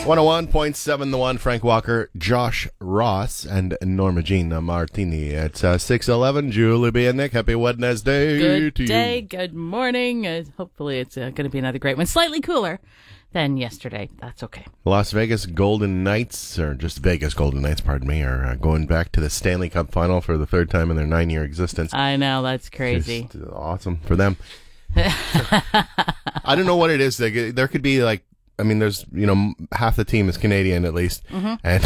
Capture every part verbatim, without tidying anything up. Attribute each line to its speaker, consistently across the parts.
Speaker 1: one oh one point seven The One, Frank Walker, Josh Ross, and Norma Jean Martini. It's uh, six eleven. Julie B. and Nick, happy Wednesday
Speaker 2: Good
Speaker 1: to
Speaker 2: day,
Speaker 1: you.
Speaker 2: good morning. Uh, hopefully it's uh, going to be another great one. Slightly cooler than yesterday. That's okay.
Speaker 1: Las Vegas Golden Knights, or just Vegas Golden Knights, pardon me, are uh, going back to the Stanley Cup final for the third time in their nine-year existence.
Speaker 2: I know, that's crazy.
Speaker 1: Just awesome for them. I don't know what it is. Like, there could be like, I mean, there's, you know, half the team is Canadian at least, mm-hmm. and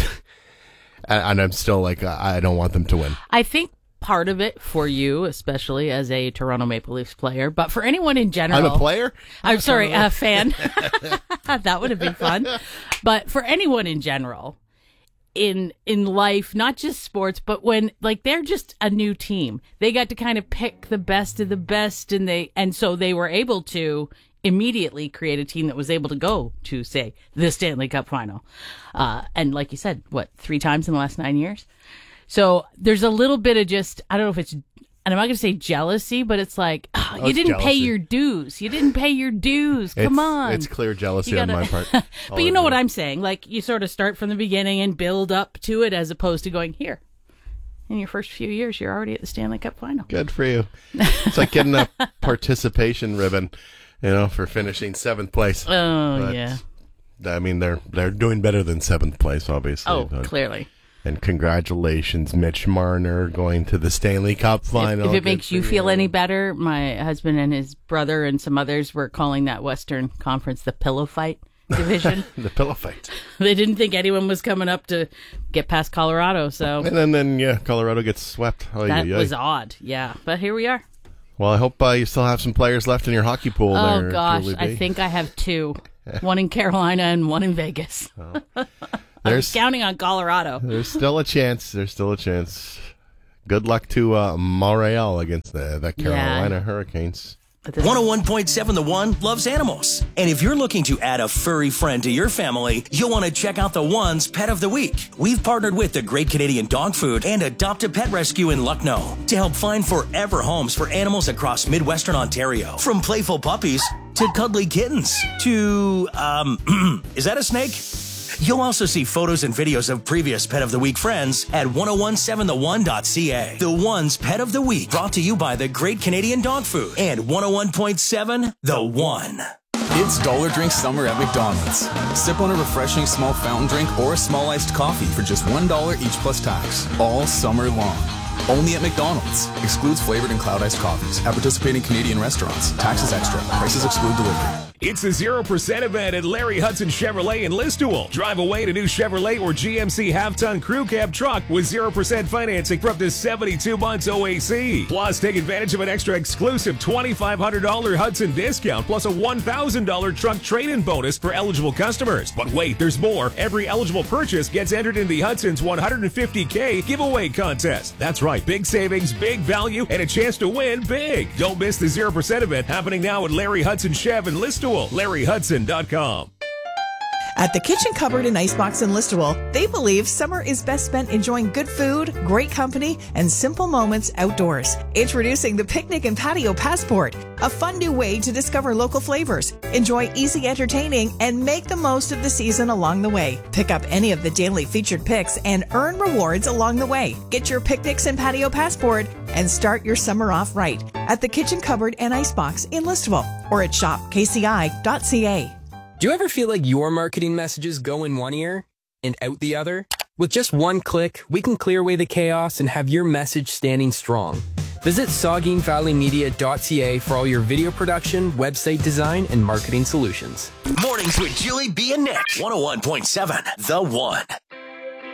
Speaker 1: and I'm still like, I don't want them to win. I
Speaker 2: think part of it for you, especially as a Toronto Maple Leafs player, but for anyone in general.
Speaker 1: I'm a player?
Speaker 2: I'm sorry, a fan. That would have been fun. But for anyone in general, in in life, not just sports, but when, like, they're just a new team. They got to kind of pick the best of the best, and they and so they were able to immediately create a team that was able to go to, say, the Stanley Cup final. Uh, and like you said, what, three times in the last nine years? So there's a little bit of just, I don't know if it's, and I'm not going to say jealousy, but it's like, oh,
Speaker 1: oh,
Speaker 2: you
Speaker 1: it's
Speaker 2: didn't
Speaker 1: jealousy.
Speaker 2: pay your dues. You didn't pay your dues. Come
Speaker 1: it's,
Speaker 2: on.
Speaker 1: It's clear jealousy
Speaker 2: gotta,
Speaker 1: on my part.
Speaker 2: But you know what I'm saying? Like, you sort of start from the beginning and build up to it as opposed to going, here, in your first few years, you're already at the Stanley Cup final.
Speaker 1: Good for you. It's like getting a participation ribbon, you know, for finishing seventh place.
Speaker 2: Oh,
Speaker 1: but,
Speaker 2: yeah.
Speaker 1: I mean, they're they're doing better than seventh place, obviously.
Speaker 2: Oh,
Speaker 1: but,
Speaker 2: clearly.
Speaker 1: And congratulations, Mitch Marner, going to the Stanley Cup final.
Speaker 2: If, if it makes you feel any better, my husband and his brother and some others were calling that Western Conference the pillow fight division.
Speaker 1: The pillow fight.
Speaker 2: They didn't think anyone was coming up to get past Colorado, so.
Speaker 1: And then, then yeah, Colorado gets swept. Oh,
Speaker 2: that
Speaker 1: yeah,
Speaker 2: was
Speaker 1: yeah.
Speaker 2: odd, yeah. But here we are.
Speaker 1: Well, I hope uh, you still have some players left in your hockey pool
Speaker 2: oh,
Speaker 1: there,
Speaker 2: gosh,
Speaker 1: Julie B.
Speaker 2: I think I have two. One in Carolina and one in Vegas.
Speaker 1: Oh.
Speaker 2: I was counting on Colorado.
Speaker 1: There's still a chance. There's still a chance. Good luck to uh, Montreal against the, the Carolina
Speaker 2: yeah.
Speaker 1: Hurricanes.
Speaker 3: one oh one point seven The One loves animals. And if you're looking to add a furry friend to your family, you'll want to check out The One's Pet of the Week. We've partnered with the Great Canadian Dog Food and Adopt a Pet Rescue in Lucknow to help find forever homes for animals across Midwestern Ontario. From playful puppies to cuddly kittens to, um, is that a snake? You'll also see photos and videos of previous Pet of the Week friends at ten seventeen the one dot c a. The One's Pet of the Week, brought to you by the Great Canadian Dog Food and one oh one point seven The One.
Speaker 4: It's Dollar Drink Summer at McDonald's. Sip on a refreshing small fountain drink or a small iced coffee for just one dollar each plus tax, all summer long. Only at McDonald's. Excludes flavored and cloud iced coffees. At participating Canadian restaurants. Taxes extra. Prices exclude delivery.
Speaker 5: It's a zero percent event at Larry Hudson Chevrolet in Listowel. Drive away to new Chevrolet or G M C half-ton crew cab truck with zero percent financing for up to seventy-two months O A C. Plus, take advantage of an extra exclusive twenty-five hundred dollars Hudson discount plus a one thousand dollars truck trade-in bonus for eligible customers. But wait, there's more. Every eligible purchase gets entered in the Hudson's one hundred fifty K giveaway contest. That's right, big savings, big value, and a chance to win big. Don't miss the zero percent event happening now at Larry Hudson Chev in Listowel. Larry Hudson dot com.
Speaker 6: At the Kitchen Cupboard and Icebox in Listowel, they believe summer is best spent enjoying good food, great company, and simple moments outdoors. Introducing the Picnic and Patio Passport, a fun new way to discover local flavors, enjoy easy entertaining, and make the most of the season along the way. Pick up any of the daily featured picks and earn rewards along the way. Get your Picnics and Patio Passport and start your summer off right at the Kitchen Cupboard and Icebox in Listowel or at shop k c i dot c a.
Speaker 7: Do you ever feel like your marketing messages go in one ear and out the other? With just one click, we can clear away the chaos and have your message standing strong. Visit saugeen valley media dot c a for all your video production, website design, and marketing solutions.
Speaker 3: Mornings with Julie B. and Nick. one oh one point seven The One.